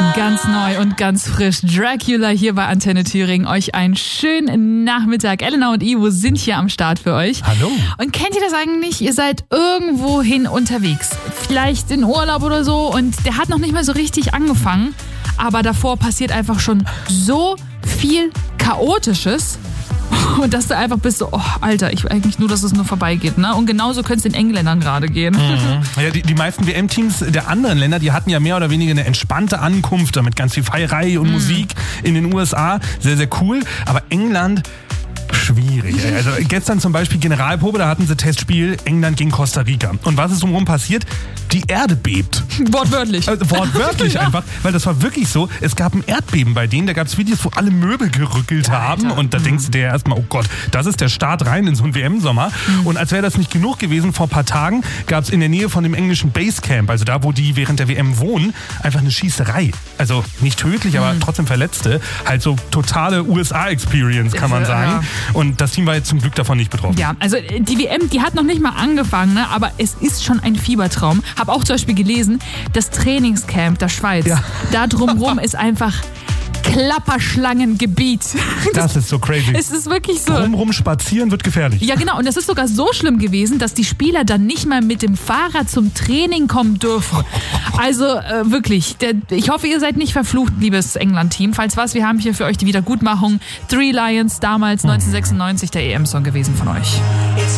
Ganz neu und ganz frisch. Dracula hier bei Antenne Thüringen. Euch einen schönen Nachmittag. Elena und Ivo sind hier am Start für euch. Hallo. Und kennt ihr das eigentlich? Ihr seid irgendwohin unterwegs. Vielleicht in Urlaub oder so. Und der hat noch nicht mal so richtig angefangen. Aber davor passiert einfach schon so viel Chaotisches. Und dass du einfach bist so, oh, Alter, ich will eigentlich nur, dass es nur vorbeigeht. Ne? Und genauso könnte es den Engländern gerade gehen. Mhm. Ja, die meisten WM-Teams der anderen Länder, die hatten ja mehr oder weniger eine entspannte Ankunft mit ganz viel Feierei und Musik in den USA. Sehr, sehr cool. Aber England... schwierig. Also gestern zum Beispiel Generalprobe, da hatten sie Testspiel England gegen Costa Rica. Und was ist drumherum passiert? Die Erde bebt. Wortwörtlich. Wortwörtlich einfach, weil das war wirklich so. Es gab ein Erdbeben bei denen, da gab es Videos, wo alle Möbel gerückelt haben. Und da denkst du dir erstmal, oh Gott, das ist der Start rein in so einen WM-Sommer. Und als wäre das nicht genug gewesen, vor ein paar Tagen gab es in der Nähe von dem englischen Basecamp, also da, wo die während der WM wohnen, einfach eine Schießerei. Also nicht tödlich, aber trotzdem Verletzte. Halt so totale USA-Experience, kann man sagen. Ja. Und das Team war jetzt zum Glück davon nicht betroffen. Ja, also die WM, die hat noch nicht mal angefangen, ne? Aber es ist schon ein Fiebertraum. Hab auch zum Beispiel gelesen, das Trainingscamp der Schweiz, da drumherum ist einfach Klapperschlangengebiet. Das ist so crazy. Es ist wirklich so. Drumherum spazieren wird gefährlich. Ja, genau. Und das ist sogar so schlimm gewesen, dass die Spieler dann nicht mal mit dem Fahrrad zum Training kommen dürfen. Also wirklich, ich hoffe, ihr seid nicht verflucht, liebes England-Team. Falls was, wir haben hier für euch die Wiedergutmachung. Three Lions, damals 1996 der EM-Song gewesen von euch.